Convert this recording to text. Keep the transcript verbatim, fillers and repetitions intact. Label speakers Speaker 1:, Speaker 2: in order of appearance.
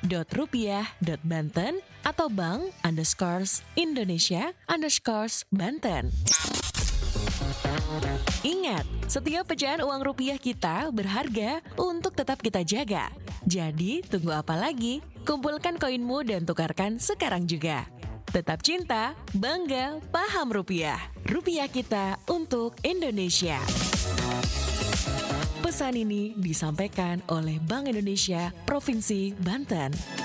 Speaker 1: dot rupiah dot banten atau bank underscores Indonesia underscores Banten. Ingat, setiap pecahan uang rupiah kita berharga untuk tetap kita jaga. Jadi, tunggu apa lagi? Kumpulkan koinmu dan tukarkan sekarang juga. Tetap cinta, bangga, paham rupiah. Rupiah kita untuk Indonesia. Pesan ini disampaikan oleh Bank Indonesia Provinsi Banten.